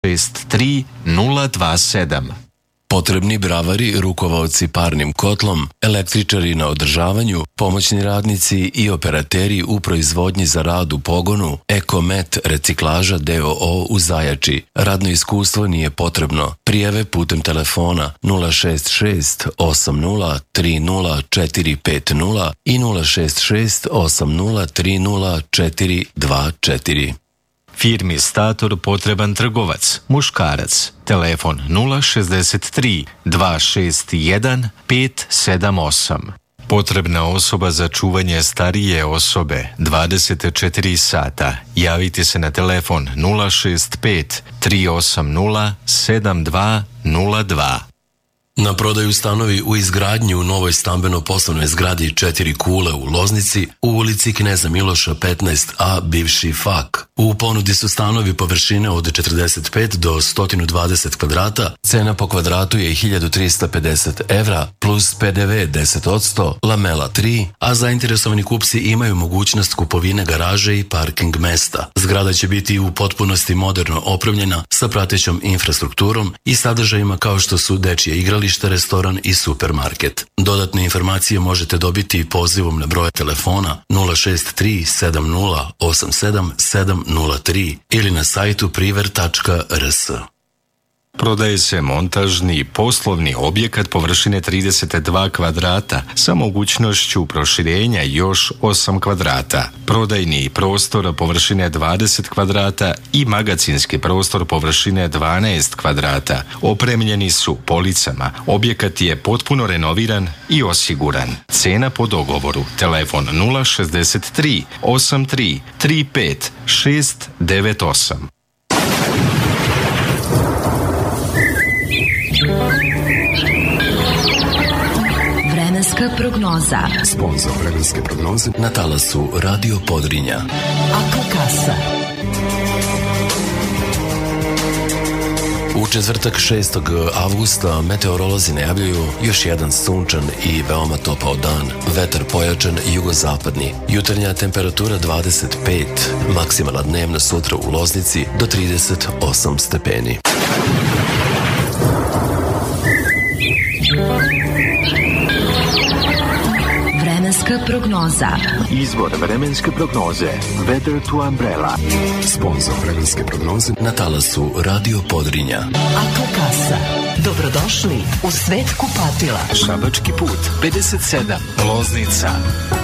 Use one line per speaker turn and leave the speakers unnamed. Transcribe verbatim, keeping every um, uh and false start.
šest tri nula dva sedam.
Potrebni bravari, rukovaoci parnim kotlom, električari na održavanju, pomoćni radnici i operateri u proizvodnji za rad u pogonu, Ekomet reciklaža d o o u Zajači. Radno iskustvo nije potrebno. Prijave putem telefona nula šest šest osam nula tri nula četiri pet nula i nula šest šest osam nula tri nula četiri dva četiri.
Firmi Stator potreban trgovac, muškarac, telefon nula šezdeset tri dva šest jedan pet sedam osam. Potrebna osoba za čuvanje starije osobe dvadeset četiri sata. Javite se na telefon nula šest pet tri osam nula sedam dva nula dva.
Na prodaju stanovi u izgradnji u novoj stambeno-poslovnoj zgradi Četiri kule u Loznici u ulici Kneza Miloša petnaest a, bivši F A K. U ponudi su stanovi površine od četrdeset pet do sto dvadeset kvadrata, cena po kvadratu je hiljadu trista pedeset evra plus pe de ve deset posto, lamela tri, a zainteresovani kupci imaju mogućnost kupovine garaže i parking mesta. Zgrada će biti u potpunosti moderno opremljena sa pratećom infrastrukturom i sadržajima kao što su dečje igralište, restoran i supermarket. Dodatne informacije možete dobiti pozivom na broj telefona nula šest tri sedam nula osam sedam sedam nula tri ili na sajtu priver tačka r s.
Prodaje se montažni poslovni objekat površine trideset dva kvadrata sa mogućnošću proširenja još osam kvadrata. Prodajni prostor površine dvadeset kvadrata i magacinski prostor površine dvanaest kvadrata. Opremljeni su policama. Objekat je potpuno renoviran i osiguran. Cena po dogovoru. Telefon nula šezdeset tri osam tri tri pet šest devet osam.
Vremenska prognoza.
Sponzor vremenske prognoze na talasu Radio Podrinja.
Akakasa.
U četvrtak šestog avgusta meteorolozi najavljuju još jedan sunčan i veoma topao dan. Vetar pojačan jugozapadni. Jutarnja temperatura dvadeset pet, maksimalna dnevna sutra u Loznici do trideset osam stepeni.
Vremenska prognoza.
Izvor vremenske prognoze Weather to Umbrella.
Sponzor vremenske prognoze na talasu Radio Podrinja.
Akakasa. Dobrodošli u svet kupatila.
Šabački put pedeset sedam, Loznica.